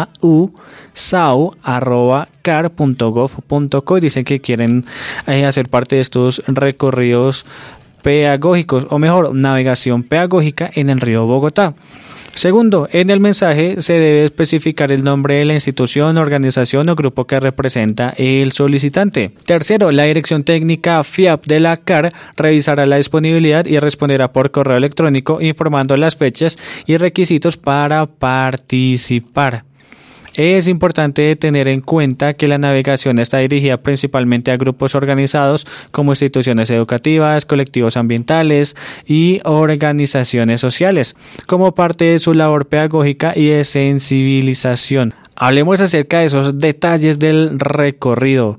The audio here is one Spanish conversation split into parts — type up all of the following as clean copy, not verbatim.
sau@car.gov.co. Dicen que quieren hacer parte de estos recorridos pedagógicos, o mejor, navegación pedagógica en el río Bogotá. Segundo, en el mensaje se debe especificar el nombre de la institución, organización o grupo que representa el solicitante. Tercero, la dirección técnica FIAP de la CAR revisará la disponibilidad y responderá por correo electrónico informando las fechas y requisitos para participar. Es importante tener en cuenta que la navegación está dirigida principalmente a grupos organizados como instituciones educativas, colectivos ambientales y organizaciones sociales, como parte de su labor pedagógica y de sensibilización. Hablemos acerca de esos detalles del recorrido.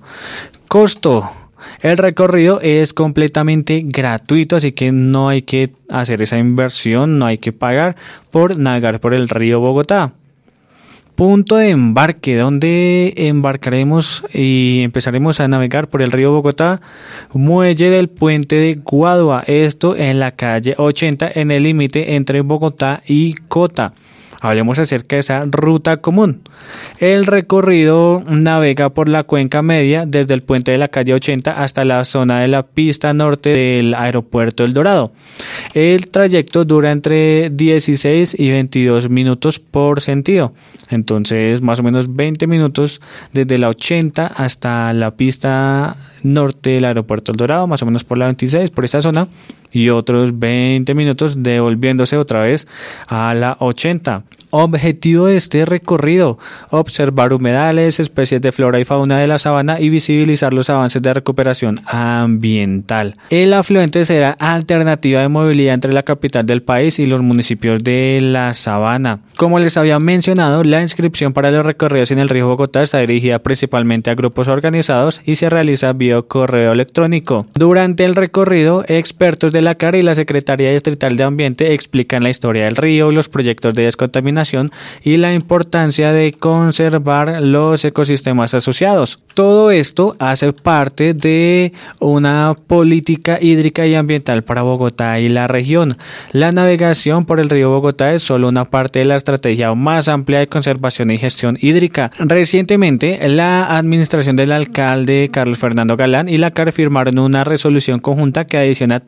Costo. El recorrido es completamente gratuito, así que no hay que hacer esa inversión, no hay que pagar por navegar por el río Bogotá. Punto de embarque, donde embarcaremos y empezaremos a navegar por el río Bogotá. Muelle del puente de Guadua, esto en la calle 80, en el límite entre Bogotá y Cota. Hablemos acerca de esa ruta común. El recorrido navega por la cuenca media desde el puente de la calle 80 hasta la zona de la pista norte del aeropuerto El Dorado. El trayecto dura entre 16 y 22 minutos por sentido. Entonces, más o menos 20 minutos desde la 80 hasta la pista norte del aeropuerto El Dorado, más o menos por la 26, por esa zona, y otros 20 minutos devolviéndose otra vez a la 80. Objetivo de este recorrido: observar humedales, especies de flora y fauna de la sabana y visibilizar los avances de recuperación ambiental. El afluente será alternativa de movilidad entre la capital del país y los municipios de la sabana. Como les había mencionado, la inscripción para los recorridos en el río Bogotá está dirigida principalmente a grupos organizados y se realiza vía correo electrónico. Durante el recorrido, expertos de la CAR y la Secretaría Distrital de Ambiente explican la historia del río, los proyectos de descontaminación y la importancia de conservar los ecosistemas asociados. Todo esto hace parte de una política hídrica y ambiental para Bogotá y la región. La navegación por el río Bogotá es solo una parte de la estrategia más amplia de conservación y gestión hídrica. Recientemente, la administración del alcalde Carlos Fernando Galán y la CAR firmaron una resolución conjunta que adiciona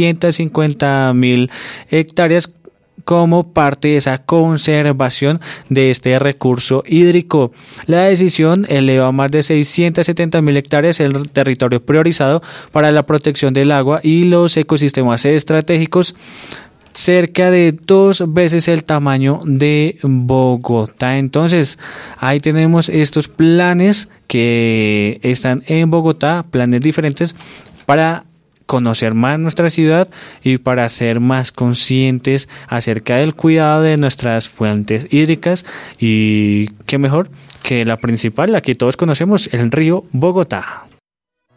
350.000 hectáreas como parte de esa conservación de este recurso hídrico. La decisión eleva a más de 670.000 hectáreas el territorio priorizado para la protección del agua y los ecosistemas estratégicos, cerca de 2 veces el tamaño de Bogotá. Entonces, ahí tenemos estos planes que están en Bogotá, planes diferentes para conocer más nuestra ciudad y para ser más conscientes acerca del cuidado de nuestras fuentes hídricas, y qué mejor que la principal, la que todos conocemos, el río Bogotá.